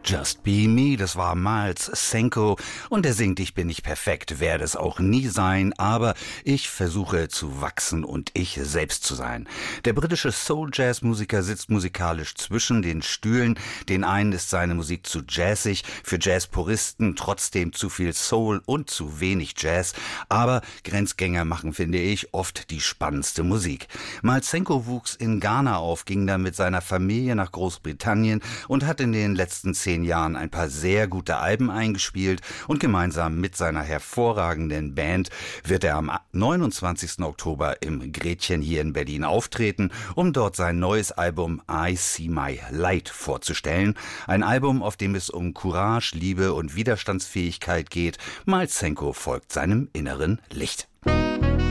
Just Be Me, das war Miles Senko und er singt Ich bin nicht perfekt, werde es auch nie sein, aber ich versuche zu wachsen und ich selbst zu sein. Der britische Soul-Jazz-Musiker sitzt musikalisch zwischen den Stühlen. Den einen ist seine Musik zu jazzig, für Jazz-Puristen trotzdem zu viel Soul und zu wenig Jazz, aber Grenzgänger machen, finde ich, oft die spannendste Musik. Miles Senko wuchs in Ghana auf, ging dann mit seiner Familie nach Großbritannien und hat in den letzten 10 Jahren ein paar sehr gute Alben eingespielt und gemeinsam mit seiner hervorragenden Band wird er am 29. Oktober im Gretchen hier in Berlin auftreten, um dort sein neues Album I See My Light vorzustellen. Ein Album, auf dem es um Courage, Liebe und Widerstandsfähigkeit geht. Miles Senko folgt seinem inneren Licht.